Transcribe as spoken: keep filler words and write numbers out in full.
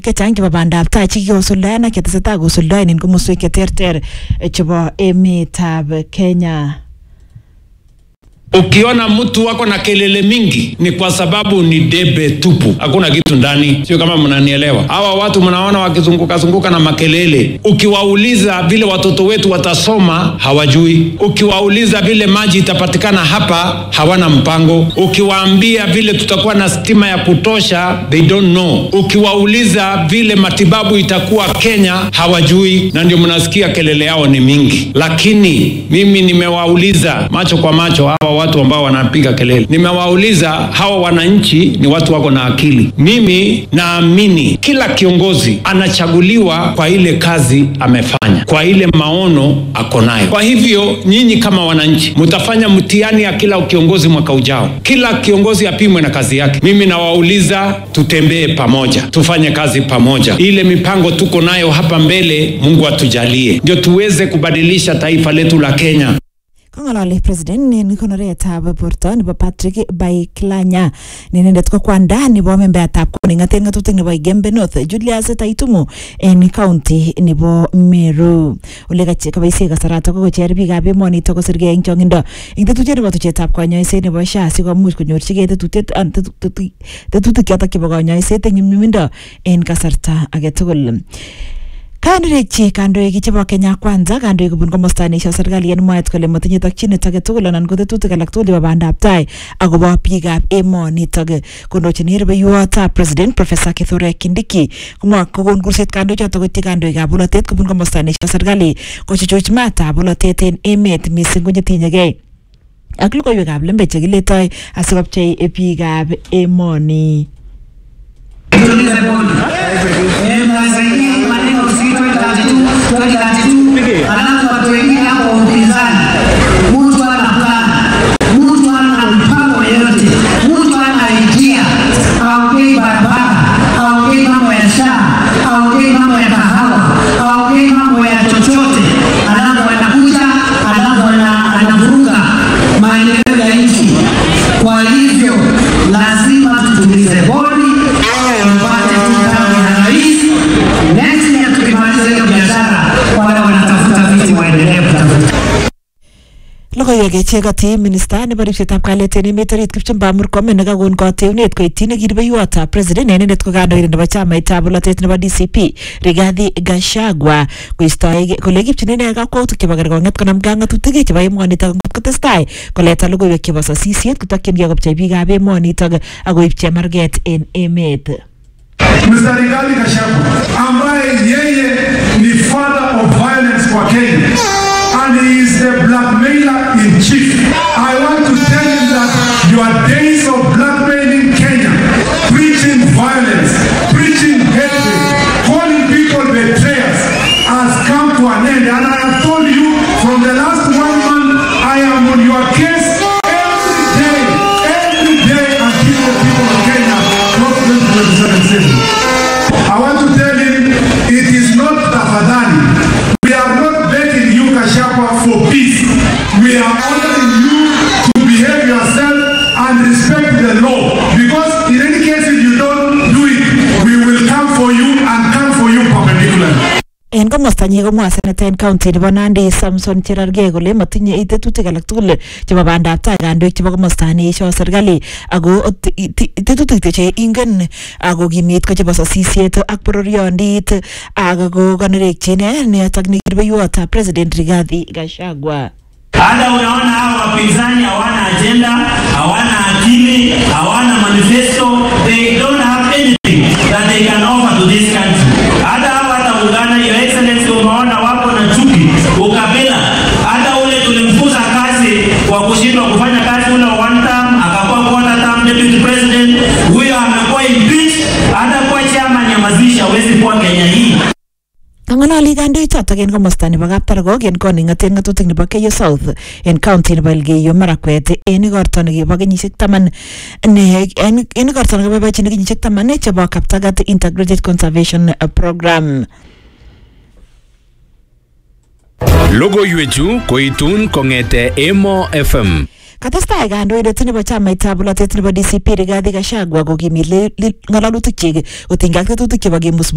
chechang chebo bandab tai chekikosuldaen ak chetesetai kosuldaen en komoswek cheterter chebo emetab Kenya. Ukiona mtu wako na kelele mingi ni kwa sababu ni debe tupu, hakuna kitu ndani. Sio kama mnanielewa. Hawa watu mnaona wakizunguka zunguka na makelele, ukiwauliza vile watoto wetu watasoma hawajui. Ukiwauliza vile maji itapatikana hapa hawana mpango. Ukiwaambia vile tutakuwa na stima ya kutosha they don't know. Ukiwauliza vile matibabu itakuwa Kenya hawajui, na ndio mnasikia kelele yao ni mingi. Lakini mimi nimewauliza macho kwa macho hawa watu ambao wanapiga kelele. Nimewauliza hawa wananchi ni watu wako na akili. Mimi naamini kila kiongozi anachaguliwa kwa ile kazi amefanya, kwa ile maono ako nayo. Kwa hivyo nyinyi kama wananchi mtafanya mtihani ya kila kiongozi mwaka ujao. Kila kiongozi apimwe na kazi yake. Mimi nawauliza tutembee pamoja, tufanye kazi pamoja. Ile mipango tuko nayo hapa mbele Mungu atujalie ndio tuweze kubadilisha taifa letu la Kenya. Kongalali president ni konoretab borto nebo Patrick Baiklanya ninendet ko kwanda nebo membeatab koningaten ngatutik nebo Igembe North Julius Taitumo en county nebo Meru. Ole kaboisie kasarato ko kocher biikab emonito kosirgei eng chongindo eng tetutiet nebo tuchetab konyoiset nebo S H A sikomuch konyorchigei tetutiet tetutik chotok chebo konyoiset eng nyumnyumindo en kasarta age tugul. Kandoik chi kandoik chebo Kenya Kwanza kandoik kobun komosta neisio serikali en mwaet kole motinye tokyinet age tugul anan ko tetutik alak tugul chebo bandab tai akobo biikab emonitok. Kondochin rubeiwotab president Professor Kithure Kindiki komwa kokon kurset kandoik chotok koityi kandoikab bolotet kobun komosta neisio serikali kochuchuch matab bolotet en emet mising ko netinyegei ak logoiwekab lembech chekiletoi asikopchei biikab emoni. Alafu watu wengine hapo upinzani, mtu ana plan, mtu ana mpango yote, mtu ana idea, aongei barabara, aongei mambo ya S H A, aongei mambo ya kahawa, aongei mambo ya chochote, alafu anakuja, alafu anavuruga maendeleo ya nchi. Kwa hivyo lazima tutulize bodi, tupate kitabu ya rais, next year tukimaliza hiyo biashara wala wanatafuta viti waendelee kutafuta. Logoiwek echekati minista nebo ripsetab kalyet en emet orit Kipchumba Murkomen nekakon kateunet koityi nekirubeiwotab president inendet ko kandoindet nebo chamaitab bolotet nebo D C P Rigathi Gachagua koistoege kole kipchin ine kakwautik chebo kerkong'et konamgei ak ng'atutik chebo emonitok ngot kotestai koleta logoiwek chebo sasisiet kotokyingei kopchei biikab emonitok akoib chemarget en emet. Mister Rigathi Gachagua ambaye yeye ni father of violence kwa Kenya and he is the blackmailer in chief. I want to tell you that your days of blackmailing Kenya, preaching violence, preaching hatred, calling people betrayers has come to an end. And I have told you from the last one month I am on your case every day, every day until the people of Kenya cross twenty twenty-seven. I want to tell him it is not tafadhali. We are not begging you, Gachagua, for peace. We are ordering you to behave yourself and respect the law. Because in any case, if you don't do it, we will come for you and come for you perpendicularly. En komosta nyi komwa seneta en county nebo Nandi Samson Cherargei kole matinye tetutik alak tugul chebo bandab tai kandoik chebo komosta neisio serikali ako tetutik che ingen ako kimit ko chebo sasisiet ak bororiondit ak ko kanerekchin netok nekirubeiwotab president Rigathi Gachagua. Hata unaona hawa wapinzani hawana agenda, hawana akili, hawana manifesto, they don't have anything that they can offer to this country. Hata hawa hata ungana, your excellency, umeona wako na chuki, ukabila. Hata ule tulimfuza kazi kwa kushindwa kufanya kazi ule one term, akakuwa quarter term deputy president, huyo amekuwa impeached, hata kwa chairman ya mazishi hawezi kuwa Kenya hii. Kangalali kandoik chotok en komosta nebo Kaptargok en koning'aten ng'atutik nebo Keyo South en county nebo Elgeyo Marakwet en igorto nekibo kenyisiek taman en igorto nekiboiboichin kenyisiek taman chebo Kaptagat Integrated Conservation Program. Logoiwechu koitun kong'ete Emo F M. Katestai kandoindet nebo chamaitab bolotet nebo D C P Rigathi Gachagua kokimit ng'alalutik chik kotinygei ak tetutik chebo kemus